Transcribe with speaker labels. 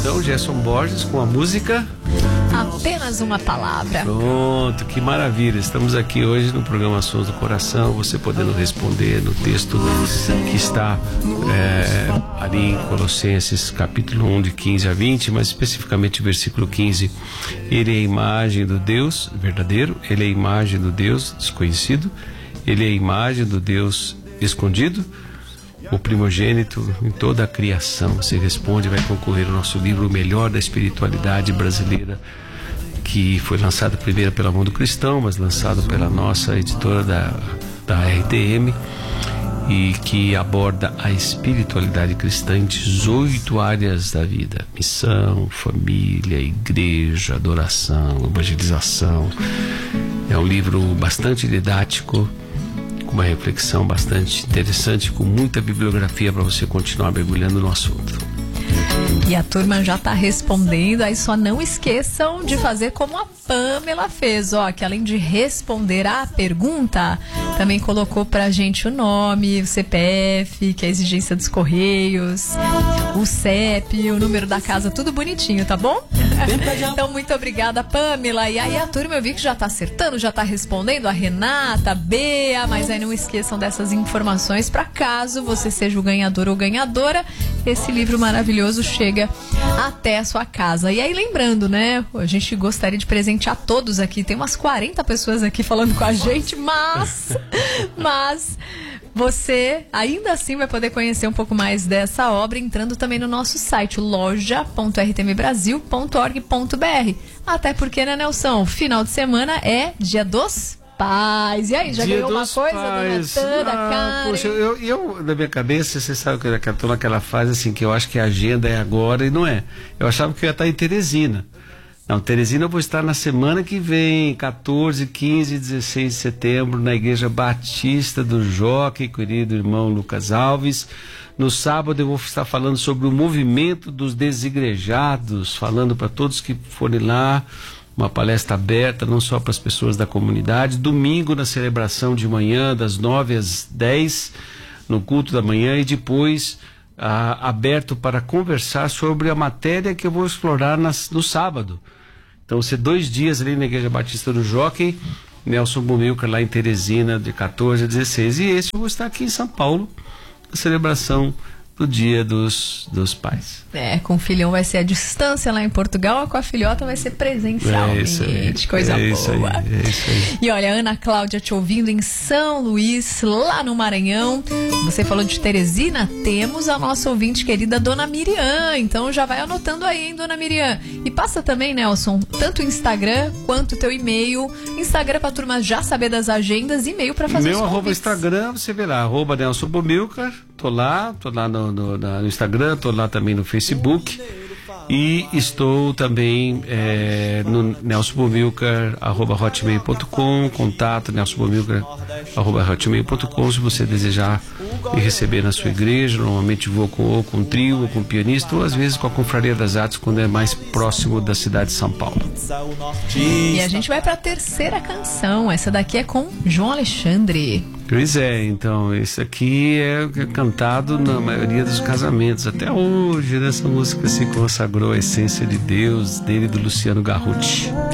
Speaker 1: então, Gerson Borges com a música
Speaker 2: Apenas uma Palavra.
Speaker 1: Pronto, que maravilha. Estamos aqui hoje no programa Sons do Coração, você podendo responder no texto que está ali em Colossenses capítulo 1 de 15 a 20, mas especificamente versículo 15. Ele é a imagem do Deus verdadeiro, ele é a imagem do Deus desconhecido, ele é a imagem do Deus escondido, o primogênito em toda a criação. Você responde, vai concorrer ao nosso livro O Melhor da Espiritualidade Brasileira, que foi lançado primeiro pela Mundo Cristão, mas lançado pela nossa editora da RTM, e que aborda a espiritualidade cristã em 18 áreas da vida: missão, família, igreja, adoração, evangelização. É um livro bastante didático, com uma reflexão bastante interessante, com muita bibliografia para você continuar mergulhando no assunto.
Speaker 2: E a turma já está respondendo, aí só não esqueçam de fazer como a Pamela fez, que além de responder à pergunta, também colocou pra gente o nome, o CPF, que é a exigência dos Correios, o CEP, o número da casa, tudo bonitinho, tá bom? Então, muito obrigada, Pamela. E aí a turma, eu vi que já tá acertando, já tá respondendo, a Renata, a Bea, mas aí não esqueçam dessas informações para caso você seja o ganhador ou ganhadora, esse livro maravilhoso chega até a sua casa. E aí, lembrando, né, a gente gostaria de presentear todos aqui, tem umas 40 pessoas aqui falando com a gente, mas você ainda assim vai poder conhecer um pouco mais dessa obra entrando também no nosso site, loja.rtmbrasil.org.br. Até porque, né, Nelson, final de semana é Dia dos Pais. E aí, já ganhou uma coisa, dona Tanda, Karen?
Speaker 1: Poxa, eu, na minha cabeça, você sabe que eu estou naquela fase assim, que eu acho que a agenda é agora, e não é. Eu achava que eu ia estar em Teresina. Não, Teresina eu vou estar na semana que vem, 14, 15 e 16 de setembro, na Igreja Batista do Jockey, querido irmão Lucas Alves. No sábado eu vou estar falando sobre o movimento dos desigrejados, falando para todos que forem lá, uma palestra aberta, não só para as pessoas da comunidade. Domingo, na celebração de manhã, das 9 às 10, no culto da manhã, e depois aberto para conversar sobre a matéria que eu vou explorar no sábado. Então, ser 2 dias ali na Igreja Batista do Jockey, Nelson Bumilcar lá em Teresina, de 14 a 16. E esse eu vou estar aqui em São Paulo, na celebração do Dia dos Pais.
Speaker 2: Com o filhão vai ser à distância lá em Portugal, com a filhota vai ser presencialmente. Coisa boa.
Speaker 1: É isso aí.
Speaker 2: E olha, a Ana Cláudia te ouvindo em São Luís, lá no Maranhão. Você falou de Teresina, temos a nossa ouvinte querida Dona Miriam. Então já vai anotando aí, hein, Dona Miriam. E passa também, Nelson, tanto o Instagram quanto o teu e-mail. Instagram pra turma já saber das agendas, e-mail pra fazer os convites.
Speaker 1: Meu Instagram, você vê lá, @Nelson Bumilcar. Tô lá no Instagram, tô lá também no Facebook, e estou também no nelsonbumilcar@hotmail.com, contato nelsonbumilcar@hotmail.com, se você desejar me receber na sua igreja. Normalmente vou com trio, ou com pianista, ou às vezes com a Confraria das Artes, quando é mais próximo da cidade de São Paulo.
Speaker 2: E a gente vai para a terceira canção, essa daqui é com João Alexandre.
Speaker 1: Pois é, então, isso aqui é cantado na maioria dos casamentos. Até hoje, nessa música se consagrou a essência de Deus, dele e do Luciano Garruti.